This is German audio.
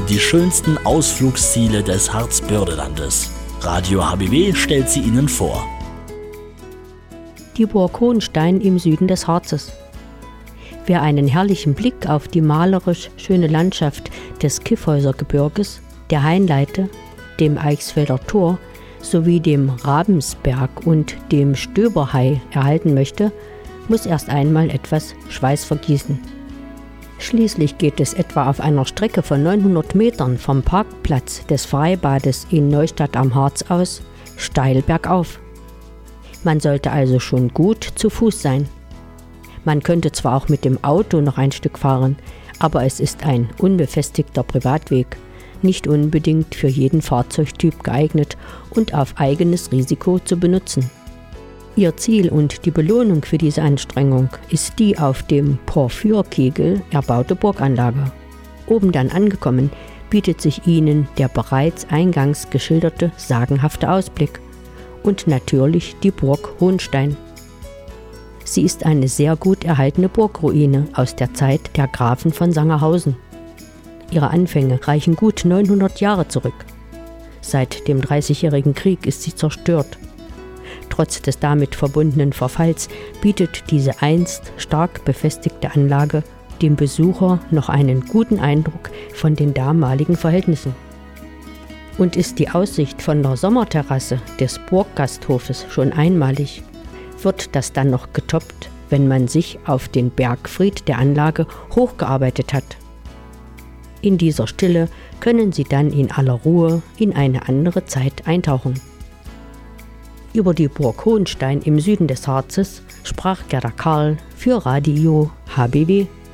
die schönsten Ausflugsziele des Harzbördelandes. Radio HBW stellt sie Ihnen vor. Die Burg Hohenstein im Süden des Harzes. Wer einen herrlichen Blick auf die malerisch schöne Landschaft des Kyffhäusergebirges, der Hainleite, dem Eichsfelder Tor sowie dem Ravensberg und dem Stöberhai erhalten möchte, muss erst einmal etwas Schweiß vergießen. Schließlich geht es etwa auf einer Strecke von 900 Metern vom Parkplatz des Freibades in Neustadt am Harz aus steil bergauf. Man sollte also schon gut zu Fuß sein. Man könnte zwar auch mit dem Auto noch ein Stück fahren, aber es ist ein unbefestigter Privatweg, nicht unbedingt für jeden Fahrzeugtyp geeignet und auf eigenes Risiko zu benutzen. Ihr Ziel und die Belohnung für diese Anstrengung ist die auf dem Porphyrkegel erbaute Burganlage. Oben dann angekommen, bietet sich Ihnen der bereits eingangs geschilderte sagenhafte Ausblick und natürlich die Burg Hohenstein. Sie ist eine sehr gut erhaltene Burgruine aus der Zeit der Grafen von Sangerhausen. Ihre Anfänge reichen gut 900 Jahre zurück. Seit dem Dreißigjährigen Krieg ist sie zerstört. Trotz des damit verbundenen Verfalls bietet diese einst stark befestigte Anlage dem Besucher noch einen guten Eindruck von den damaligen Verhältnissen. Und ist die Aussicht von der Sommerterrasse des Burggasthofes schon einmalig, wird das dann noch getoppt, wenn man sich auf den Bergfried der Anlage hochgearbeitet hat. In dieser Stille können Sie dann in aller Ruhe in eine andere Zeit eintauchen. Über die Burg Hohenstein im Süden des Harzes sprach Gerda Karl für Radio HBW.